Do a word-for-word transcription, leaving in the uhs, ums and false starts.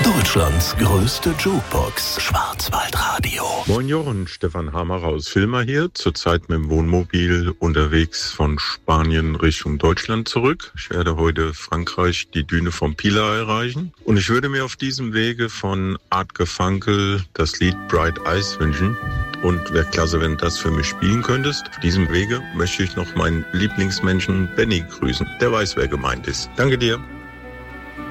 Deutschlands größte Jukebox, Schwarzwaldradio. Moin Jochen, Stefan Hammer aus Filmer hier, zurzeit mit dem Wohnmobil unterwegs von Spanien Richtung Deutschland zurück. Ich werde heute Frankreich, die Düne vom Pilar erreichen. Und ich würde mir auf diesem Wege von Art Garfunkel das Lied Bright Eyes wünschen. Und wäre klasse, wenn du das für mich spielen könntest. Auf diesem Wege möchte ich noch meinen Lieblingsmenschen Benny grüßen. Der weiß, wer gemeint ist. Danke dir.